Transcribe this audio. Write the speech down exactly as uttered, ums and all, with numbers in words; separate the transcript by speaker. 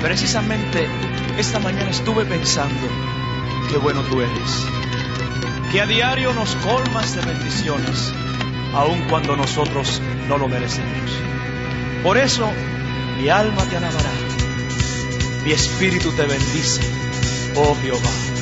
Speaker 1: Precisamente esta mañana estuve pensando qué bueno tú eres, que a diario nos colmas de bendiciones, aun cuando nosotros no lo merecemos. Por eso mi alma te alabará, mi espíritu te bendice, oh Jehová.